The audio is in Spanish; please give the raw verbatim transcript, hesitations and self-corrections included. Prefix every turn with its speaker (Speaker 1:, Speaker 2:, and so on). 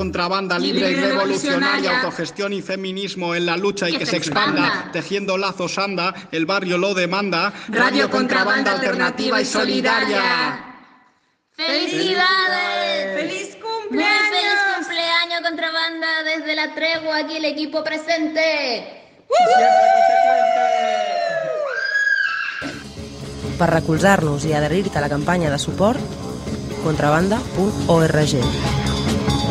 Speaker 1: Contrabanda libre y revolucionaria, autogestión y feminismo en la lucha y que, que se expanda. expanda, tejiendo lazos anda, el barrio lo demanda. Radio Contrabanda alternativa y solidaria.
Speaker 2: ¡Felicidades!
Speaker 3: ¡Feliz cumpleaños!
Speaker 2: Muy feliz cumpleaños, Contrabanda, desde la tregua, aquí el equipo presente.
Speaker 4: Per recolzar-nos i adherir-te a la campanya de suport, contrabanda punt org.